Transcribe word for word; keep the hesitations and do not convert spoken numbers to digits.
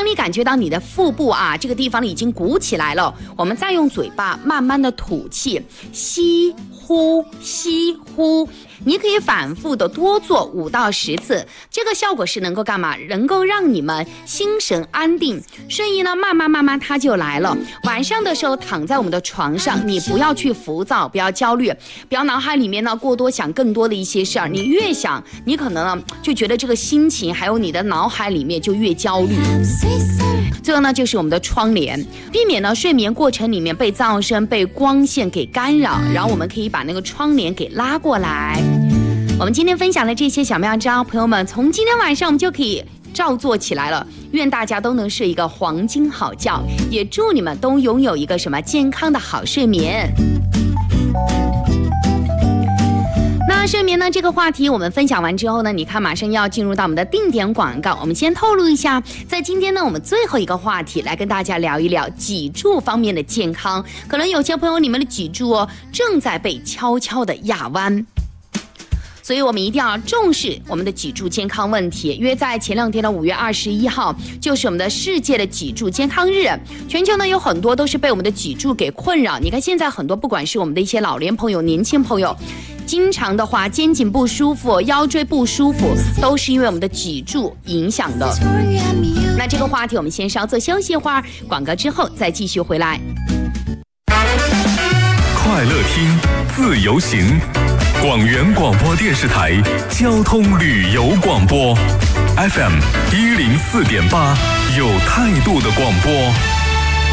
你感觉到你的腹部啊这个地方已经鼓起来了，我们再用嘴巴慢慢的吐气，吸呼吸呼，你可以反复的多做五到十次，这个效果是能够干嘛？能够让你们心神安定，睡意呢慢慢慢慢它就来了。晚上的时候躺在我们的床上，你不要去浮躁，不要焦虑，不要脑海里面呢过多想更多的一些事儿，你越想，你可能呢就觉得这个心情还有你的脑海里面就越焦虑。最后呢就是我们的窗帘，避免呢睡眠过程里面被噪声被光线给干扰，然后我们可以把那个窗帘给拉过来。我们今天分享的这些小妙招，朋友们从今天晚上我们就可以照做起来了。愿大家都能睡一个黄金好觉，也祝你们都拥有一个什么健康的好睡眠。那睡眠呢这个话题我们分享完之后呢，你看马上要进入到我们的定点广告，我们先透露一下，在今天呢我们最后一个话题来跟大家聊一聊脊柱方面的健康。可能有些朋友你们的脊柱哦正在被悄悄的压弯，所以我们一定要重视我们的脊柱健康问题。约在前两天的五月二十一号，就是我们的世界的脊柱健康日。全球呢有很多都是被我们的脊柱给困扰。你看现在很多不管是我们的一些老年朋友、年轻朋友，经常的话肩颈不舒服、腰椎不舒服，都是因为我们的脊柱影响的。那这个话题我们先稍作休息一会儿，广告之后再继续回来。 快乐听，自由行。广元广播电视台交通旅游广播 F M 一零四点八，有态度的广播。